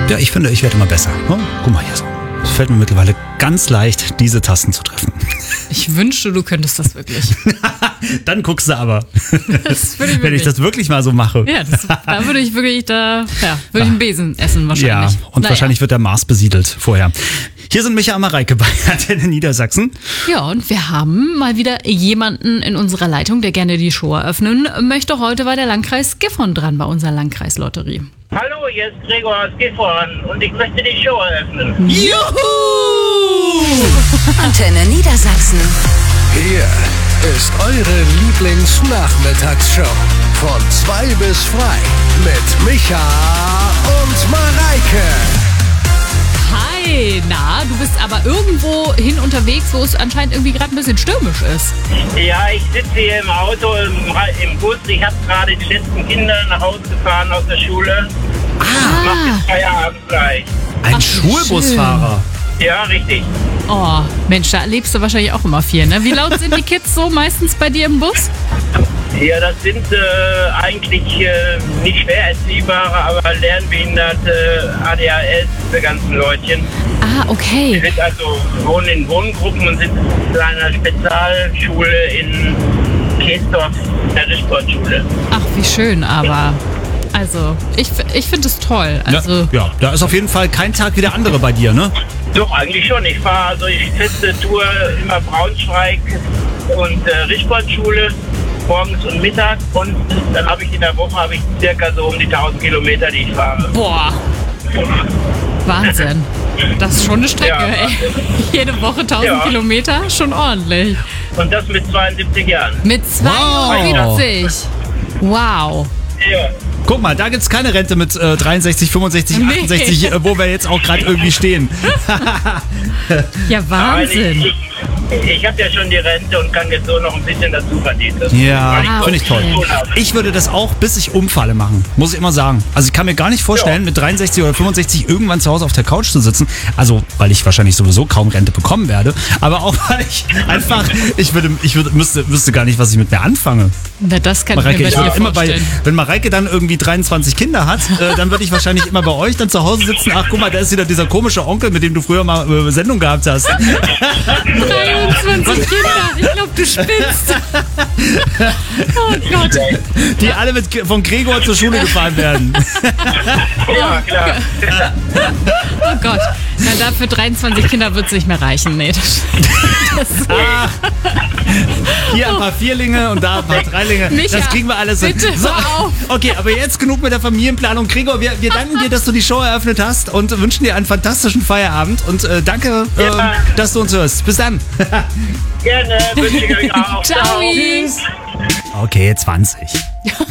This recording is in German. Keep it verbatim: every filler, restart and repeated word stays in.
Ja, ich finde, ich werde immer besser. Oh, guck mal hier so. Es fällt mir mittlerweile ganz leicht, diese Tasten zu treffen. Ich wünschte, du könntest das wirklich. Dann guckst du aber. Das würde ich Wenn ich das wirklich mal so mache. Ja, das, da würde ich wirklich, da ja, würde ich einen Besen essen wahrscheinlich. Ja, und naja. wahrscheinlich wird der Mars besiedelt vorher. Hier sind Micha und Mareike bei Antenne Niedersachsen. Ja, und wir haben mal wieder jemanden in unserer Leitung, der gerne die Show eröffnen möchte. Heute war der Landkreis Gifhorn dran bei unserer Landkreislotterie. Hallo, hier ist Gregor aus Gifhorn und ich möchte die Show eröffnen. Juhu! Antenne Niedersachsen. Hier ist eure Lieblingsnachmittagsshow. Von zwei bis frei mit Micha und Mareike. Hi, na, du bist aber irgendwo hin unterwegs, wo es anscheinend irgendwie gerade ein bisschen stürmisch ist. Ja, ich sitze hier im Auto, im, im Bus. Ich habe gerade die letzten Kinder nach Hause gefahren aus der Schule. Ah, Ich mache jetzt Feierabend gleich. ein Ach, Schulbusfahrer. Ja, richtig. Oh, Mensch, da erlebst du wahrscheinlich auch immer viel, ne? Wie laut sind die Kids so meistens bei dir im Bus? Ja, das sind äh, eigentlich äh, nicht schwer erziehbare, aber lernbehinderte, A D H S, diese ganzen Leutchen. Ah, Die okay. sind also, wohnen in Wohngruppen und sind in einer Spezialschule in Keesdorf, der Richtsportschule. Ach, wie schön, aber... Also, ich, ich finde es toll. Also, ja, ja, da ist auf jeden Fall kein Tag wie der andere bei dir, ne? Doch, eigentlich schon. Ich fahre also ich feste Tour immer Braunschweig und äh, Richtsportschule morgens und mittags und dann habe ich in der Woche habe ich circa so um die tausend Kilometer, die ich fahre. boah, Wahnsinn. Das ist schon eine Strecke, Ja. ey. Jede Woche tausend Ja. Kilometer, schon ordentlich. Und das mit zweiundsiebzig Jahren. Mit zweiundsiebzig. Wow. Ja. Guck mal, da gibt's keine Rente mit äh, dreiundsechzig, fünfundsechzig, Nee. achtundsechzig, äh, wo wir jetzt auch gerade irgendwie stehen. Ja, Aber Wahnsinn. Ich, ich, ich habe ja schon die Rente und kann jetzt so noch ein bisschen dazu verdienen. Das Ja, Ah, finde ich toll. okay. Ich würde das auch, bis ich umfalle, machen. Muss ich immer sagen. Also ich kann mir gar nicht vorstellen, Ja. mit dreiundsechzig oder fünfundsechzig irgendwann zu Hause auf der Couch zu sitzen. Also, weil ich wahrscheinlich sowieso kaum Rente bekommen werde. Aber auch, weil ich einfach, ich würde, ich würde, müsste, wüsste gar nicht, was ich mit mir anfange. Na, das kann Mareike, ich ich mir bei würde dir immer bei, vorstellen. wenn Mareike dann irgendwie dreiundzwanzig Kinder hat, äh, dann würde ich wahrscheinlich immer bei euch dann zu Hause sitzen. Ach, guck mal, da ist wieder dieser komische Onkel, mit dem du früher mal äh, Sendung gehabt hast. dreiundzwanzig Kinder. Ich glaube, du spinnst. Oh Gott. Die alle mit, von Gregor zur Schule gefahren werden. Ja, klar. Oh Gott. Na, dafür dreiundzwanzig Kinder wird es nicht mehr reichen. Nee, das, das Hier ein paar Vierlinge und da ein paar Dreilinge. Micha, Das kriegen wir alles hin. bitte hör auf. Okay, aber jetzt genug mit der Familienplanung. Gregor, wir, wir danken dir, dass du die Show eröffnet hast und wünschen dir einen fantastischen Feierabend. Und äh, danke, äh, Ja. dass du uns hörst. Bis dann. Gerne, wünsche ich euch auch. Ciao. Okay, zwanzig.